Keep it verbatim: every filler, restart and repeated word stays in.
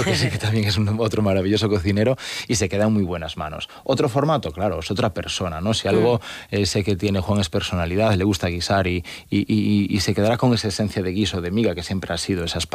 que sé que también es un, otro maravilloso cocinero, y se queda en muy buenas manos. Otro formato, claro, es otra persona, ¿no? Si algo eh, sé que tiene Juan es personalidad, le gusta guisar y, y, y, y se quedará con esa esencia de guiso, de miga, que siempre ha sido esas